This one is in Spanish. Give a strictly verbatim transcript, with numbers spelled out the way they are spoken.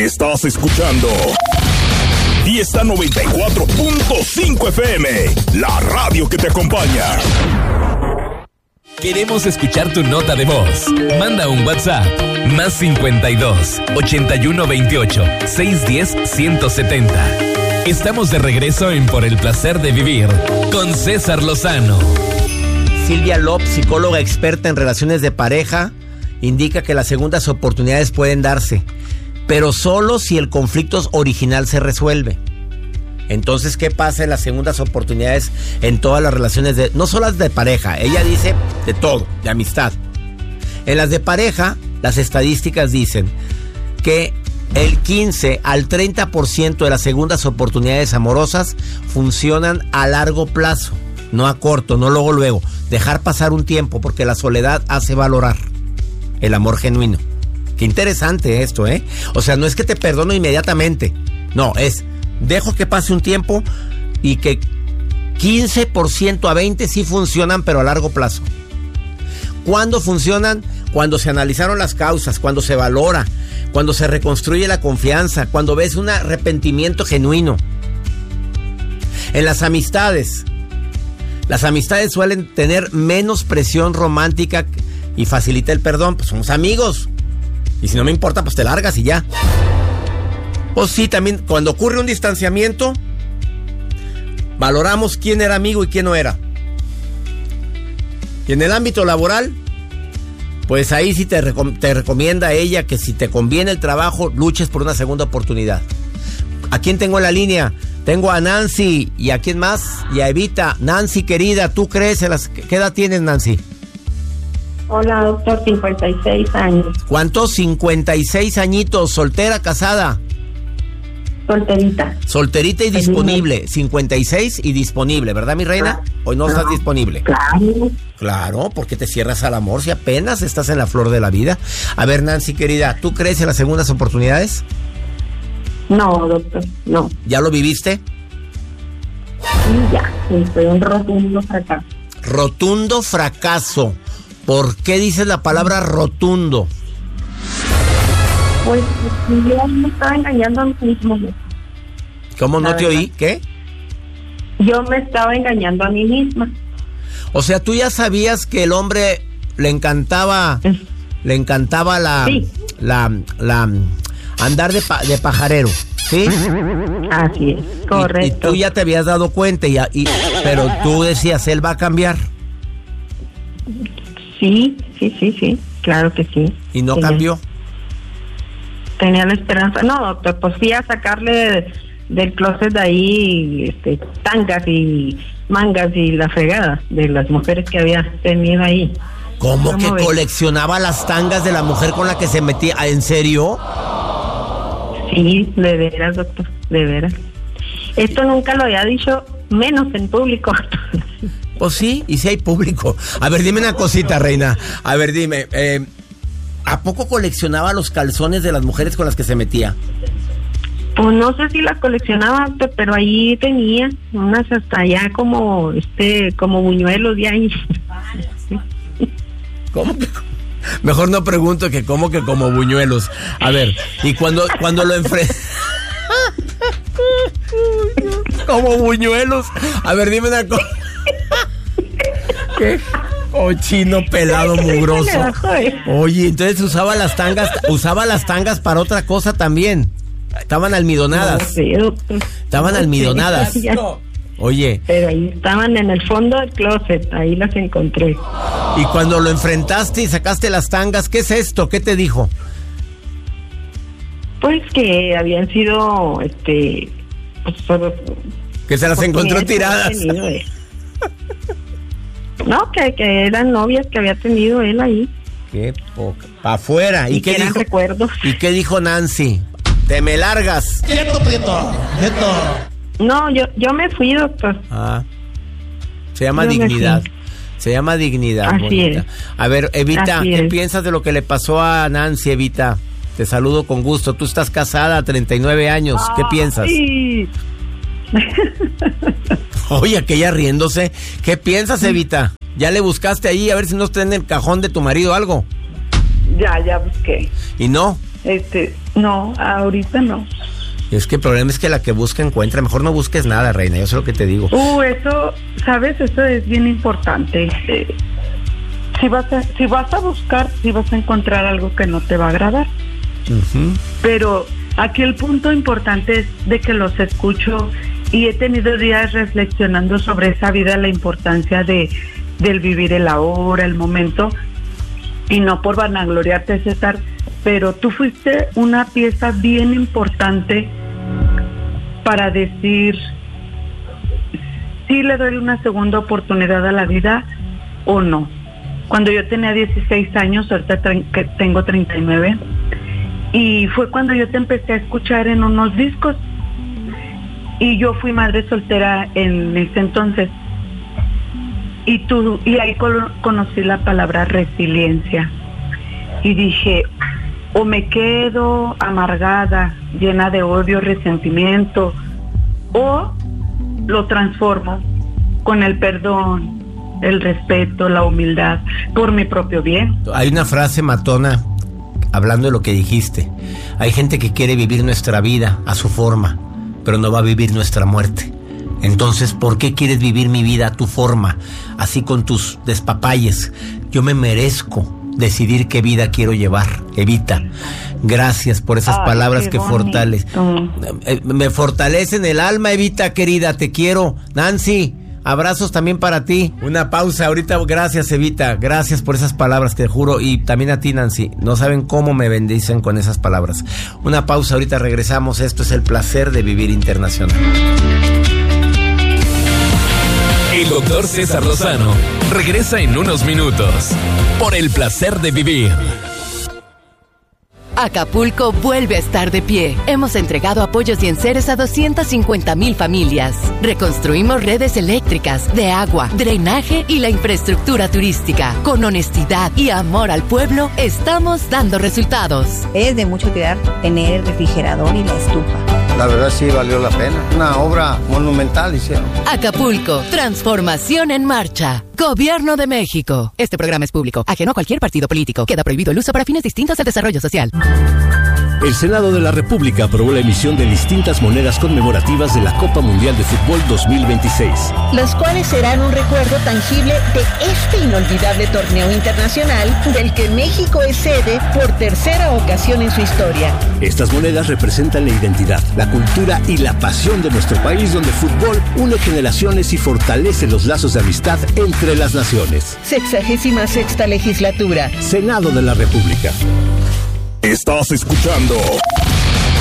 Estás escuchando Fiesta noventa y cuatro punto cinco F M, la radio que te acompaña. Queremos escuchar tu nota de voz. Manda un WhatsApp. Más cincuenta y dos, ochenta y uno veintiocho, seiscientos diez, ciento setenta. Estamos de regreso en Por el Placer de Vivir con César Lozano. Silvia Lopes, psicóloga experta en relaciones de pareja, indica que las segundas oportunidades pueden darse, pero solo si el conflicto original se resuelve. Entonces, ¿qué pasa en las segundas oportunidades en todas las relaciones de, no solo las de pareja? Ella dice de todo, de amistad. En las de pareja, las estadísticas dicen que el quince al treinta por ciento de las segundas oportunidades amorosas funcionan a largo plazo, no a corto, no luego luego. Dejar pasar un tiempo, porque la soledad hace valorar el amor genuino. Qué interesante esto, ¿eh? O sea, no es que te perdono inmediatamente. No, es dejo que pase un tiempo y que quince por ciento a veinte por ciento sí funcionan, pero a largo plazo. ¿Cuándo funcionan? Cuando se analizaron las causas, cuando se valora, cuando se reconstruye la confianza, cuando ves un arrepentimiento genuino. En las amistades, las amistades suelen tener menos presión romántica y facilita el perdón. Pues somos amigos. Y si no me importa, pues te largas y ya. O sí, también cuando ocurre un distanciamiento, valoramos quién era amigo y quién no era. Y en el ámbito laboral, pues ahí sí te, recom- te recomienda ella que si te conviene el trabajo, luches por una segunda oportunidad. ¿A quién tengo en la línea? Tengo a Nancy. ¿Y a quién más? Y a Evita. Nancy, querida, ¿tú crees en las... ¿Qué edad tienes, Nancy? Hola, doctor, cincuenta y seis años. ¿Cuántos? cincuenta y seis añitos. ¿Soltera, casada? Solterita. Solterita y disponible. cincuenta y seis y disponible, ¿verdad, mi reina? Hoy no, no estás disponible. Claro. Claro, porque te cierras al amor si apenas estás en la flor de la vida. A ver, Nancy, querida, ¿tú crees en las segundas oportunidades? No, doctor, no. ¿Ya lo viviste? Sí, ya. Fue un rotundo fracaso. Rotundo fracaso. ¿Por qué dices la palabra rotundo? Pues yo me estaba engañando a mí mismo. ¿Cómo no te oí? ¿Qué? Yo me estaba engañando a mí misma. O sea, tú ya sabías que el hombre le encantaba, le encantaba la, sí. la, la, andar de, pa, de pajarero, ¿sí? Así es, correcto. Y, y tú ya te habías dado cuenta, y, y, pero tú decías, él va a cambiar. Sí, sí, sí, sí, claro que sí. ¿Y no tenía, cambió? Tenía la esperanza. No, doctor, pues fui a sacarle de, del closet de ahí este, tangas y mangas y la fregada de las mujeres que había tenido ahí. ¿Cómo que ves? Coleccionaba las tangas de la mujer con la que se metía? ¿En serio? Sí, de veras, doctor, de veras. Esto nunca lo había dicho, menos en público. Pues sí, y si hay público. A ver, dime una cosita, reina. A ver, dime, eh, ¿a poco coleccionaba los calzones de las mujeres con las que se metía? Pues no sé si las coleccionaba, pero ahí tenía unas hasta allá como, este, como buñuelos de ahí. ¿Cómo que? Mejor no pregunto que cómo que como buñuelos. A ver, y cuando, cuando lo enfrenté... Como buñuelos. A ver, dime una cosa. ¿Qué? Cochino pelado mugroso. Oye, entonces usaba las tangas, usaba las tangas para otra cosa también. Estaban almidonadas. No sé, doctor. Estaban no almidonadas. Sé, Oye. Pero ahí estaban en el fondo del closet, ahí las encontré. Y cuando lo enfrentaste y sacaste las tangas, ¿qué es esto? ¿Qué te dijo? Pues que habían sido, este, pues, solo, que se las encontró tiradas. No, que, que eran novias que había tenido él ahí. Qué poca. Pa' afuera. ¿Y, ¿Y qué que dijo? Recuerdos. ¿Y qué dijo Nancy? Te me largas. Quieto, Prieto. Quieto. No, yo, yo me fui, doctor. Ah. Se llama yo dignidad. Se llama dignidad. Así bonita. Es. A ver, Evita, Así ¿qué es. piensas de lo que le pasó a Nancy, Evita? Te saludo con gusto. Tú estás casada, treinta y nueve años. ¿Qué ah, piensas? Sí. Oye, aquella riéndose. ¿Qué piensas, Evita? ¿Ya le buscaste ahí a ver si no está en el cajón de tu marido algo? Ya, ya busqué. ¿Y no? Este, No, ahorita no. Es que el problema es que la que busca encuentra. Mejor no busques nada, reina, yo sé lo que te digo. Uh, eso, ¿sabes? Eso es bien importante. Eh, si vas a, si vas a buscar, si vas a encontrar algo que no te va a agradar. Uh-huh. Pero aquí el punto importante es de que los escucho y he tenido días reflexionando sobre esa vida, la importancia de del vivir el ahora, el momento, y no por vanagloriarte, César, pero tú fuiste una pieza bien importante para decir si le doy una segunda oportunidad a la vida o no. Cuando yo tenía dieciséis años, ahorita tengo treinta y nueve, y fue cuando yo te empecé a escuchar en unos discos, y yo fui madre soltera en ese entonces, y tú y ahí conocí la palabra resiliencia, y dije, o me quedo amargada, llena de odio, resentimiento, o lo transformo con el perdón, el respeto, la humildad, por mi propio bien. Hay una frase matona, hablando de lo que dijiste. Hay gente que quiere vivir nuestra vida a su forma, pero no va a vivir nuestra muerte. Entonces, ¿por qué quieres vivir mi vida a tu forma, así con tus despapalles? Yo me merezco decidir qué vida quiero llevar. Evita, gracias por esas Ay, palabras que fortalecen. Eh, me fortalecen el alma, Evita, querida, te quiero. Nancy, abrazos también para ti. Una pausa ahorita, gracias, Evita, gracias por esas palabras, te juro, y también a ti, Nancy. No saben cómo me bendicen con esas palabras. Una pausa, ahorita regresamos. Esto es El Placer de Vivir Internacional. El doctor César Lozano regresa en unos minutos por El Placer de Vivir. Acapulco vuelve a estar de pie. Hemos entregado apoyos y enseres a doscientas cincuenta mil familias. Reconstruimos redes eléctricas, de agua, drenaje y la infraestructura turística. Con honestidad y amor al pueblo, estamos dando resultados. Es de mucho cuidar tener el refrigerador y la estufa. La verdad sí valió la pena. Una obra monumental hicieron. Acapulco, transformación en marcha. Gobierno de México. Este programa es público, ajeno a cualquier partido político. Queda prohibido el uso para fines distintos al desarrollo social. El Senado de la República aprobó la emisión de distintas monedas conmemorativas de la Copa Mundial de Fútbol dos mil veintiséis. Las cuales serán un recuerdo tangible de este inolvidable torneo internacional del que México es sede por tercera ocasión en su historia. Estas monedas representan la identidad, la cultura y la pasión de nuestro país, donde el fútbol une generaciones y fortalece los lazos de amistad entre las naciones. Sexagésima sexta legislatura. Senado de la República. Estás escuchando